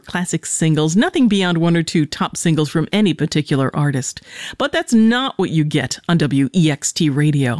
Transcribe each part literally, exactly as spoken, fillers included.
classic singles, nothing beyond one or two top singles from any particular artist. But that's not what you get on W E X T Radio.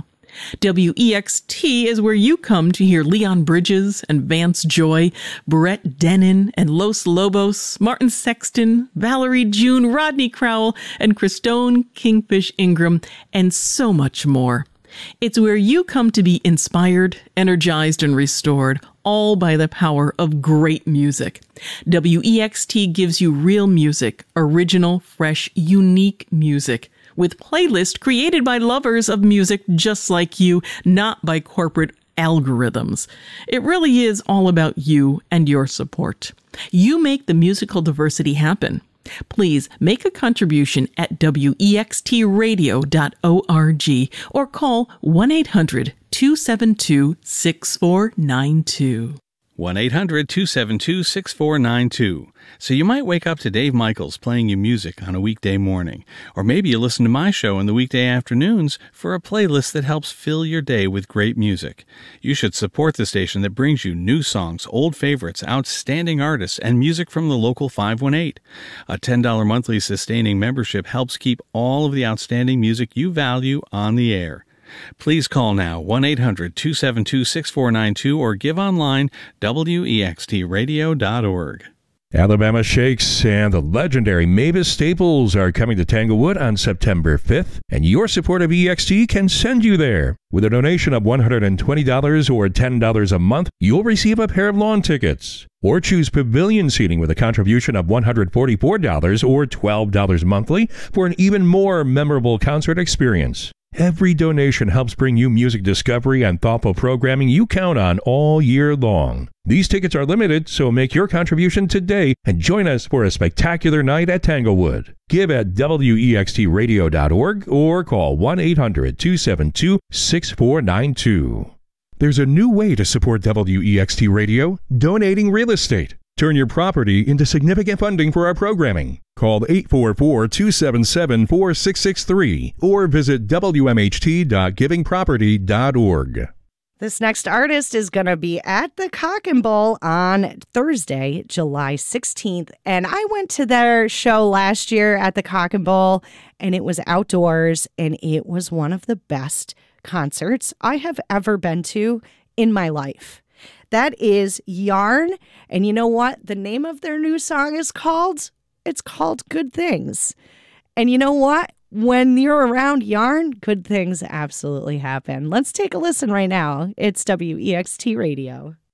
W E X T is where you come to hear Leon Bridges and Vance Joy, Brett Dennen and Los Lobos, Martin Sexton, Valerie June, Rodney Crowell, and Christone Kingfish Ingram, and so much more. It's where you come to be inspired, energized, and restored, all by the power of great music. W E X T gives you real music, original, fresh, unique music, with playlists created by lovers of music just like you, not by corporate algorithms. It really is all about you and your support. You make the musical diversity happen. Please make a contribution at W E X T radio dot org or call one eight hundred two seven two six four nine two. one eight hundred two seven two six four nine two. So you might wake up to Dave Michaels playing you music on a weekday morning, or maybe you listen to my show in the weekday afternoons for a playlist that helps fill your day with great music. You should support the station that brings you new songs, old favorites, outstanding artists, and music from the local five one eight. A ten dollars monthly sustaining membership helps keep all of the outstanding music you value on the air. Please call now, one eight hundred two seven two six four nine two, or give online, W E X T radio dot org. Alabama Shakes and the legendary Mavis Staples are coming to Tanglewood on September fifth, and your support of E X T can send you there. With a donation of one hundred twenty dollars or ten dollars a month, you'll receive a pair of lawn tickets. Or choose pavilion seating with a contribution of one hundred forty-four dollars or twelve dollars monthly for an even more memorable concert experience. Every donation helps bring you music discovery and thoughtful programming you count on all year long. These tickets are limited, so make your contribution today and join us for a spectacular night at Tanglewood. Give at W E X T radio dot org or call one eight hundred two seven two six four nine two. There's a new way to support W E X T Radio, donating real estate. Turn your property into significant funding for our programming. Call eight four four, two seven seven, four six six three or visit W M H T dot giving property dot org. This next artist is going to be at the Cock and Bull on Thursday, July sixteenth. And I went to their show last year at the Cock and Bull, and it was outdoors, and it was one of the best concerts I have ever been to in my life. That is Yarn. And you know what? The name of their new song is called? It's called Good Things. And you know what? When you're around Yarn, good things absolutely happen. Let's take a listen right now. It's W E X T Radio.